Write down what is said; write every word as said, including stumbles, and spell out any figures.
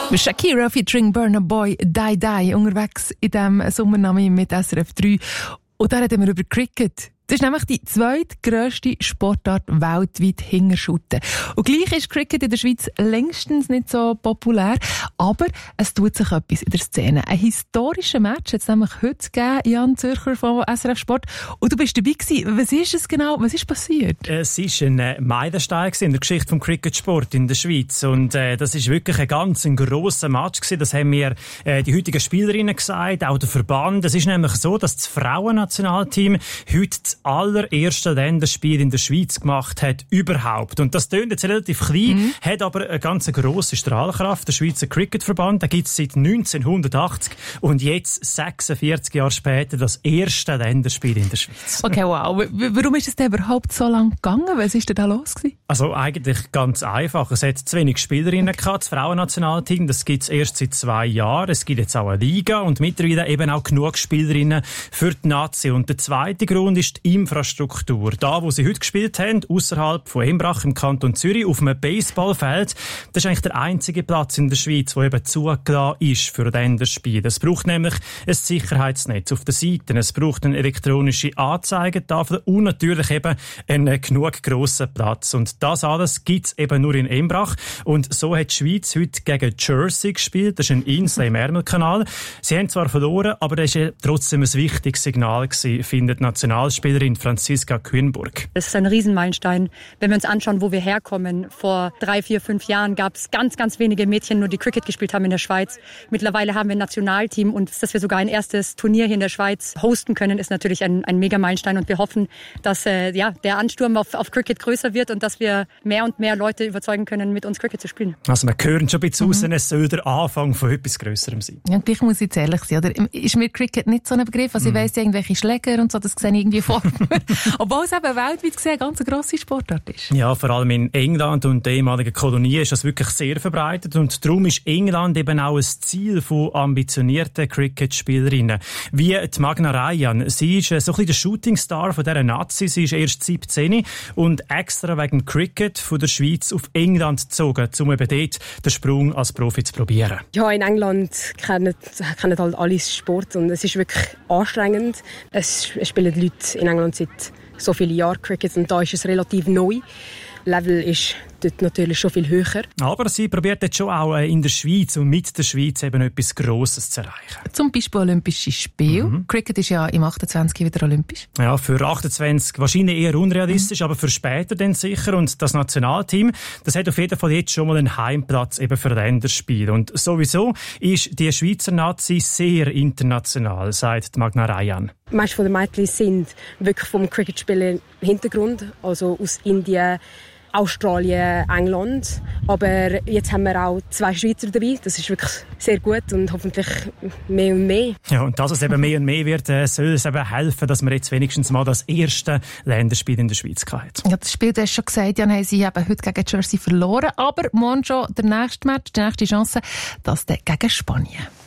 Shakira featuring Burna Boy, Die Die, unterwegs in diesem Sommernamen mit S R F drei. Und da reden wir über Cricket. Das ist nämlich die zweitgrösste Sportart weltweit hinter Shooten. Und gleich ist Cricket in der Schweiz längstens nicht so populär, aber es tut sich etwas in der Szene. Ein historischer Match hat es nämlich heute gegeben, Jan Zürcher von S R F Sport. Und du bist dabei gewesen. Was ist es genau? Was ist passiert? Es war ein Meilenstein in der Geschichte des Cricket-Sport in der Schweiz. Und äh, das ist wirklich ein ganz ein grosser Match gewesen. Das haben mir äh, die heutigen Spielerinnen gesagt, auch der Verband. Es ist nämlich so, dass das Frauennationalteam heute das allererste Länderspiel in der Schweiz gemacht hat, überhaupt. Und das tönt jetzt relativ klein, mhm. hat aber eine ganz grosse Strahlkraft. Der Schweizer Cricketverband, den gibt es seit neunzehnhundertachtzig und jetzt, sechsundvierzig Jahre später, das erste Länderspiel in der Schweiz. Okay, wow. W- warum ist es denn überhaupt so lange gegangen? Was ist denn da los gewesen? Also eigentlich ganz einfach. Es hat zu wenig Spielerinnen gehabt, das Frauennationalteam. Das gibt es erst seit zwei Jahren. Es gibt jetzt auch eine Liga und mittlerweile eben auch genug Spielerinnen für die Nazi. Und der zweite Grund ist die Infrastruktur. Da, wo sie heute gespielt haben, ausserhalb von Embrach im Kanton Zürich, auf einem Baseballfeld, das ist eigentlich der einzige Platz in der Schweiz, der eben zugelassen ist für Länderspiele. Es braucht nämlich ein Sicherheitsnetz auf den Seiten. Es braucht eine elektronische Anzeigetafel und natürlich eben einen genug grossen Platz. Und das alles gibt es eben nur in Embrach. Und so hat die Schweiz heute gegen Jersey gespielt. Das ist eine Insel im Ärmelkanal. Sie haben zwar verloren, aber das war trotzdem ein wichtiges Signal gewesen, findet die Nationalspielerin Franziska Kühnburg. Das ist ein Riesenmeilenstein. Wenn wir uns anschauen, wo wir herkommen, vor drei, vier, fünf Jahren gab es ganz, ganz wenige Mädchen, nur die Cricket gespielt haben in der Schweiz. Mittlerweile haben wir ein Nationalteam und dass wir sogar ein erstes Turnier hier in der Schweiz hosten können, ist natürlich ein, ein Mega-Meilenstein und wir hoffen, dass äh, ja, der Ansturm auf, auf Cricket größer wird und dass wir mehr und mehr Leute überzeugen können, mit uns Cricket zu spielen. Also wir hören schon ein bisschen raus, mhm. es soll der Anfang von etwas Grösserem sein. Ja, gleich muss ich jetzt ehrlich sein, oder? Ist mir Cricket nicht so ein Begriff? Also ich weiss irgendwelche Schläger und so, das sehe ich irgendwie vor mir. Obwohl es eben weltweit gesehen eine ganz grosse Sportart ist. Ja, vor allem in England und der ehemaligen Kolonie ist das wirklich sehr verbreitet und darum ist England eben auch ein Ziel von ambitionierten Cricket-Spielerinnen. Wie die Magna Ryan. Sie ist so ein bisschen der Shootingstar von dieser Nazi. Sie ist erst siebzehn und extra wegen Cricket von der Schweiz auf England gezogen, um eben dort den Sprung als Profi zu probieren. Ja, in England kennen, kennen halt alle Sport und es ist wirklich anstrengend. Es spielen Leute in England seit so vielen Jahren Cricket und da ist es relativ neu. Level ist dort natürlich schon viel höher. Aber sie probiert jetzt schon auch in der Schweiz und mit der Schweiz eben etwas Grosses zu erreichen. Zum Beispiel Olympische Spiele. Mhm. Cricket ist ja im achtundzwanzig wieder olympisch. Ja, für achtundzwanzig wahrscheinlich eher unrealistisch, mhm. aber für später dann sicher. Und das Nationalteam, das hat auf jeden Fall jetzt schon mal einen Heimplatz eben für Länderspiele. Und sowieso ist die Schweizer Nazi sehr international, sagt Magna Ryan. Die meisten der Mädchen sind wirklich vom Cricketspielen im Hintergrund, also aus Indien, Australien, England. Aber jetzt haben wir auch zwei Schweizer dabei. Das ist wirklich sehr gut und hoffentlich mehr und mehr. Ja, und dass es eben mehr und mehr wird, soll es eben helfen, dass wir jetzt wenigstens mal das erste Länderspiel in der Schweiz hatten. Ja, das Spiel, du hast schon gesagt, Jan, haben sie eben heute gegen Jersey verloren. Aber morgen schon der nächste Match, die nächste Chance, das dann gegen Spanien.